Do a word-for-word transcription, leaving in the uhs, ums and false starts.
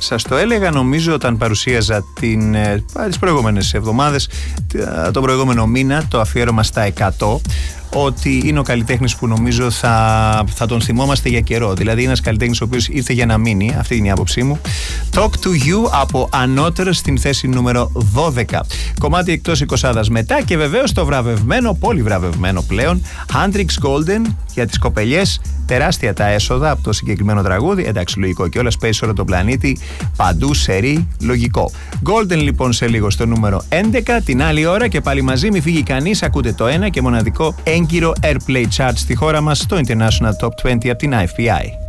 Σας το έλεγα νομίζω όταν παρουσίαζα την, ε, τις προηγούμενες εβδομάδες, τον προηγούμενο μήνα, το αφιέρωμα στα εκατό, ότι είναι ο καλλιτέχνης που νομίζω θα, θα τον θυμόμαστε για καιρό. Δηλαδή είναι ένας καλλιτέχνης ο οποίος ήρθε για να μείνει, αυτή είναι η άποψή μου. Talk to You από Another στην θέση νούμερο δώδεκα. Κομμάτι εκτός εικοσάδας μετά και βεβαίως το βραβευμένο, πολύ βραβευμένο πλέον, Hendrix Golden για τις κοπελιές. Τεράστια τα έσοδα από το συγκεκριμένο τραγούδι. Εντάξει, λογικό και όλα, space όλο τον πλανήτη, παντού, σερί, λογικό. Golden λοιπόν σε λίγο στο νούμερο έντεκα. Την άλλη ώρα και πάλι μαζί, μη φύγει κανείς. Ακούτε το ένα και μοναδικό έγκυρο Airplay Chart στη χώρα μας, στο International Top είκοσι από την άι εφ πι άι.